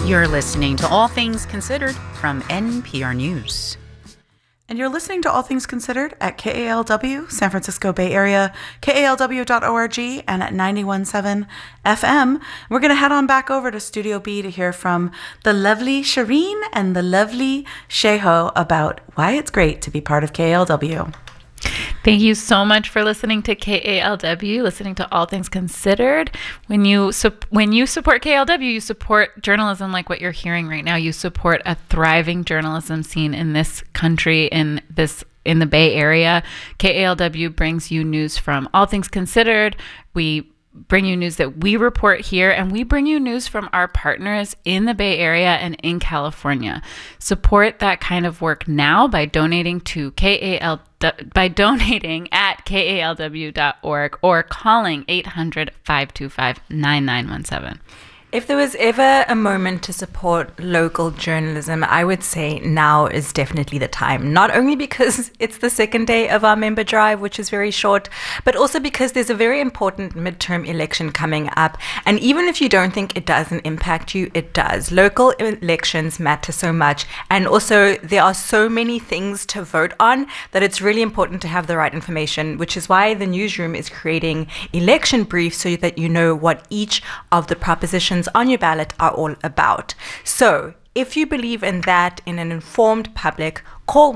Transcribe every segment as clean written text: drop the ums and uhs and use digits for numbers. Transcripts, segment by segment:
You're listening to All Things Considered from NPR News. And you're listening to All Things Considered at KALW, San Francisco Bay Area, KALW.org, and at 91.7 FM. We're going to head on back over to Studio B to hear from the lovely Shireen and the lovely Sheho about why it's great to be part of KALW. Thank you so much for listening to KALW, listening to All Things Considered. When you support KALW, you support journalism like what you're hearing right now. You support a thriving journalism scene in this country, in the Bay Area. KALW brings you news from All Things Considered. We bring you news that we report here, and we bring you news from our partners in the Bay Area and in California. Support that kind of work now by donating to by donating at KALW.org or calling 800-525-9917. If there was ever a moment to support local journalism, I would say now is definitely the time. Not only because it's the second day of our member drive, which is very short, but also because there's a very important midterm election coming up. And even if you don't think it doesn't impact you, it does. Local elections matter so much. And also there are so many things to vote on that it's really important to have the right information, which is why the newsroom is creating election briefs so that you know what each of the propositions on your ballot are all about. So if you believe in that, in an informed public, call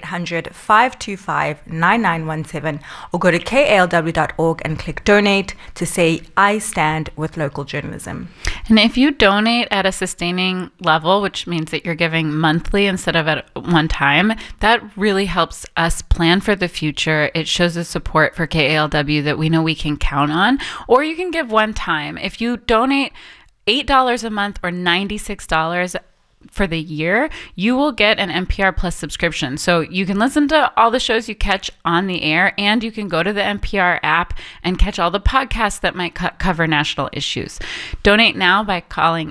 1-800-525-9917 or go to KALW.org and click donate to say, I stand with local journalism. And if you donate at a sustaining level, which means that you're giving monthly instead of at one time, that really helps us plan for the future. It shows the support for KALW that we know we can count on. Or you can give one time. If you donate $8 a month or $96 for the year, you will get an NPR Plus subscription. So you can listen to all the shows you catch on the air, and you can go to the NPR app and catch all the podcasts that might cover national issues. Donate now by calling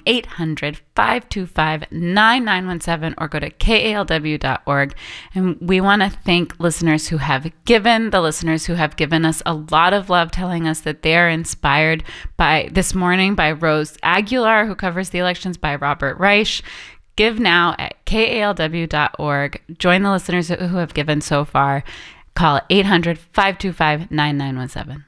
800-525-9917 or go to KALW.org. And we want to thank listeners who have given, the listeners who have given us a lot of love, telling us that they are inspired by this morning by Rose Aguilar, who covers the elections, by Robert Reich. Give now at KALW.org. Join the listeners who have given so far. Call 800-525-9917.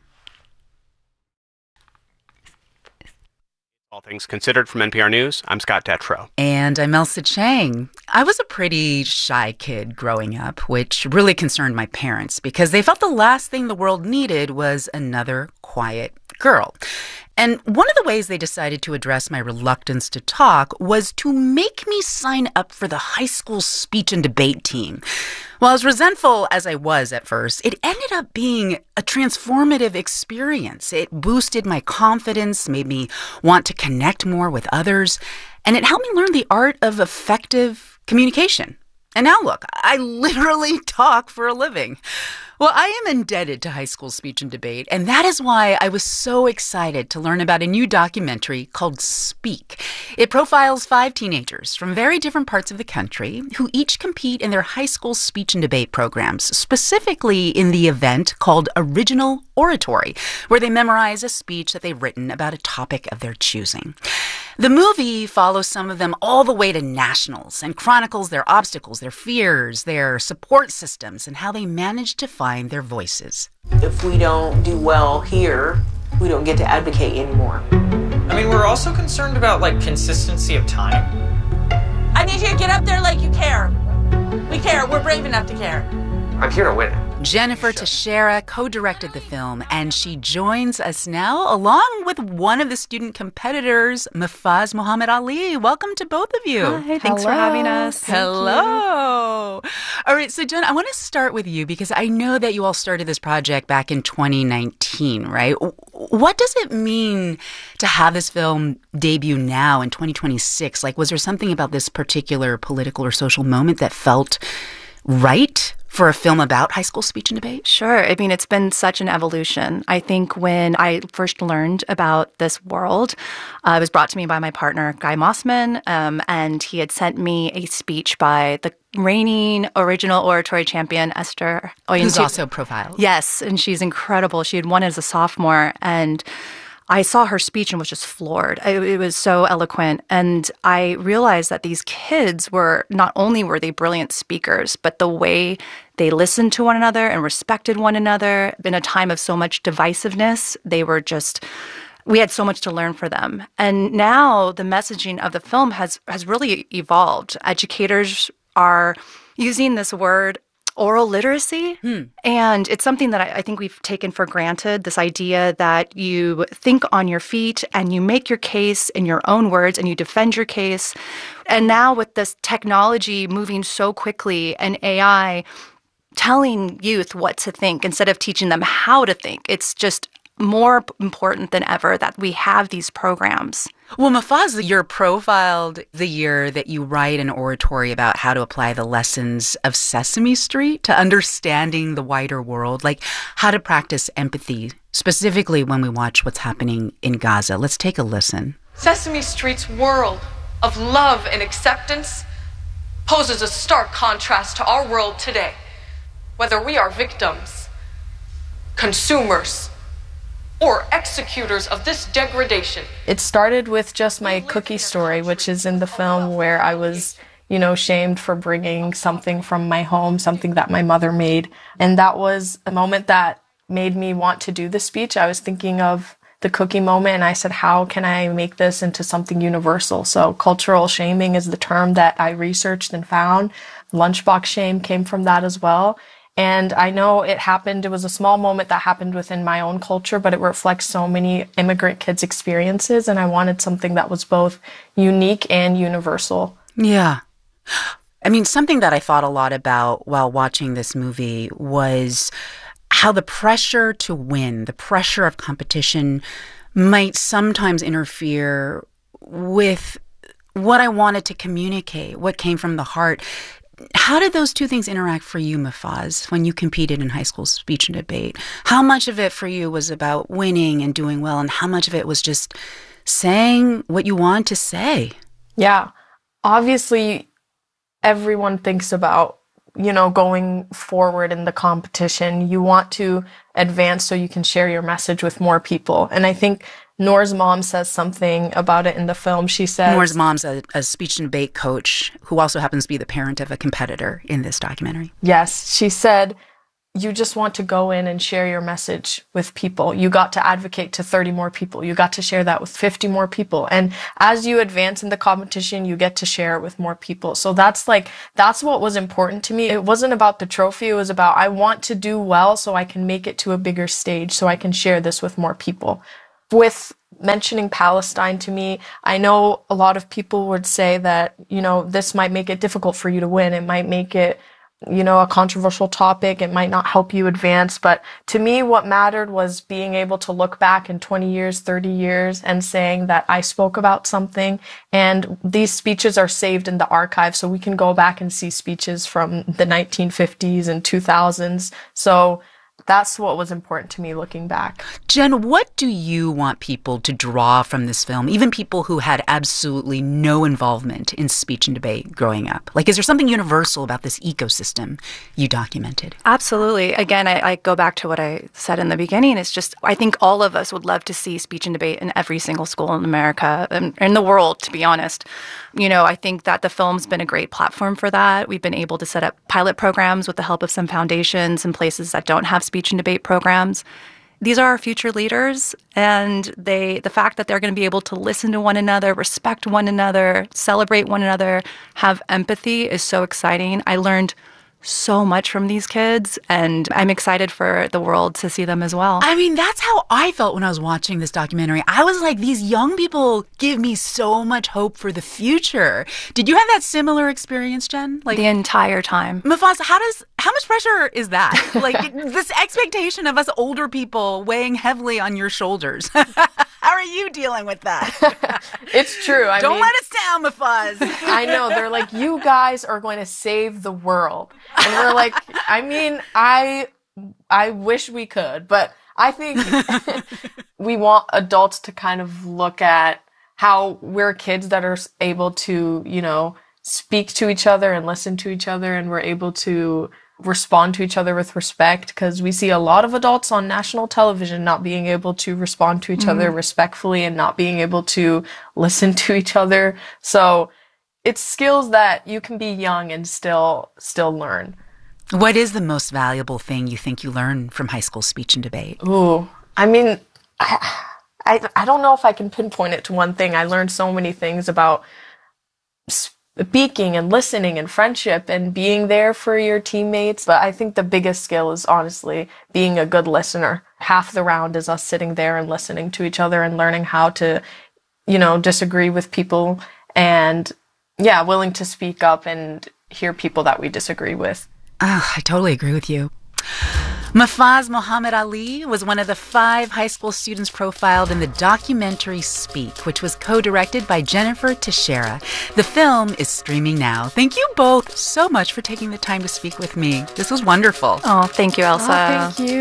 All Things Considered from NPR News, I'm Scott Detrow. And I'm Elsa Chang. I was a pretty shy kid growing up, which really concerned my parents because they felt the last thing the world needed was another quiet girl. And one of the ways they decided to address my reluctance to talk was to make me sign up for the high school speech and debate team. Well, as resentful as I was at first, it ended up being a transformative experience. It boosted my confidence, made me want to connect more with others, and it helped me learn the art of effective communication. And now look, I literally talk for a living. Well, I am indebted to high school speech and debate, and that is why I was so excited to learn about a new documentary called Speak. It profiles 5 teenagers from very different parts of the country who each compete in their high school speech and debate programs, specifically in the event called Original Oratory, where they memorize a speech that they've written about a topic of their choosing. The movie follows some of them all the way to nationals and chronicles their obstacles, their fears, their support systems, and how they managed to find their voices. If we don't do well here, we don't get to advocate anymore. I mean, we're also concerned about, consistency of time. I need you to get up there like you care. We care. We're brave enough to care. I'm here to win it. Jennifer Teixeira co-directed the film, and she joins us now along with one of the student competitors, Mafaz Muhammad Ali. Welcome to both of you. Hi, thanks for having us. Hello. All right, so Jen, I want to start with you because I know that you all started this project back in 2019, right? What does it mean to have this film debut now in 2026? Was there something about this particular political or social moment that felt right for a film about high school speech and debate? Sure. I mean, it's been such an evolution. I think when I first learned about this world, it was brought to me by my partner, Guy Mossman, and he had sent me a speech by the reigning original oratory champion, Esther Oyentutu. Who's also profiled. Yes, and she's incredible. She had won as a sophomore, and I saw her speech and was just floored. It was so eloquent. And I realized that these kids not only were they brilliant speakers, but the way they listened to one another and respected one another in a time of so much divisiveness, we had so much to learn for them. And now the messaging of the film has really evolved. Educators are using this word oral literacy. And it's something that I think we've taken for granted, this idea that you think on your feet and you make your case in your own words and you defend your case. And now with this technology moving so quickly and AI telling youth what to think instead of teaching them how to think, it's just more important than ever that we have these programs. Well, Mufaz, you're profiled the year that you write an oratory about how to apply the lessons of Sesame Street to understanding the wider world, like how to practice empathy, specifically when we watch what's happening in Gaza. Let's take a listen. Sesame Street's world of love and acceptance poses a stark contrast to our world today, whether we are victims, consumers, or executors of this degradation. It started with just my cookie story, which is in the film, where I was, shamed for bringing something from my home, something that my mother made. And that was a moment that made me want to do the speech. I was thinking of the cookie moment, and I said, how can I make this into something universal? So cultural shaming is the term that I researched and found. Lunchbox shame came from that as well. And I know it was a small moment that happened within my own culture, but it reflects so many immigrant kids' experiences. And I wanted something that was both unique and universal. Yeah. I mean, something that I thought a lot about while watching this movie was how the pressure to win, the pressure of competition might sometimes interfere with what I wanted to communicate, what came from the heart. How did those two things interact for you, Mufaz, when you competed in high school speech and debate? How much of it for you was about winning and doing well, and how much of it was just saying what you want to say? Yeah. Obviously, everyone thinks about, going forward in the competition. You want to advance so you can share your message with more people. And I think Noor's mom says something about it in the film. She says... Noor's mom's a speech and debate coach who also happens to be the parent of a competitor in this documentary. Yes. She said, you just want to go in and share your message with people. You got to advocate to 30 more people. You got to share that with 50 more people. And as you advance in the competition, you get to share it with more people. So that's what was important to me. It wasn't about the trophy. It was about, I want to do well so I can make it to a bigger stage, so I can share this with more people. With mentioning Palestine to me, I know a lot of people would say that, this might make it difficult for you to win. It might make it, a controversial topic. It might not help you advance. But to me, what mattered was being able to look back in 20 years, 30 years and saying that I spoke about something. And these speeches are saved in the archive, so we can go back and see speeches from the 1950s and 2000s. So that's what was important to me looking back. Jen, what do you want people to draw from this film, even people who had absolutely no involvement in speech and debate growing up? Like, is there something universal about this ecosystem you documented? Absolutely. Again, I go back to what I said in the beginning. It's just, I think all of us would love to see speech and debate in every single school in America and in the world, to be honest. I think that the film's been a great platform for that. We've been able to set up pilot programs with the help of some foundations in places that don't have speech and debate programs. These are our future leaders, and the fact that they're going to be able to listen to one another, respect one another, celebrate one another, have empathy is so exciting. I learned so much from these kids, and I'm excited for the world to see them as well. I mean, that's how I felt when I was watching this documentary. I was like, these young people give me so much hope for the future. Did you have that similar experience, Jen? Like the entire time. Mufaz, how much pressure is that? Like this expectation of us older people weighing heavily on your shoulders. How are you dealing with that? It's true. Don't let us down, Mufaz. I know. They're like, you guys are going to save the world. And we're like, I wish we could, but I think we want adults to kind of look at how we're kids that are able to, speak to each other and listen to each other, and we're able to respond to each other with respect, because we see a lot of adults on national television not being able to respond to each other respectfully and not being able to listen to each other. So it's skills that you can be young and still learn. What is the most valuable thing you think you learned from high school speech and debate? Ooh, I mean, I don't know if I can pinpoint it to one thing. I learned so many things about speaking and listening and friendship and being there for your teammates. But I think the biggest skill is honestly being a good listener. Half the round is us sitting there and listening to each other and learning how to, disagree with people and, willing to speak up and hear people that we disagree with. Oh, I totally agree with you. Mahfaz Muhammad Ali was one of the 5 high school students profiled in the documentary Speak, which was co-directed by Jennifer Teixeira. The film is streaming now. Thank you both so much for taking the time to speak with me. This was wonderful. Oh, thank you, Elsa. Oh, thank you.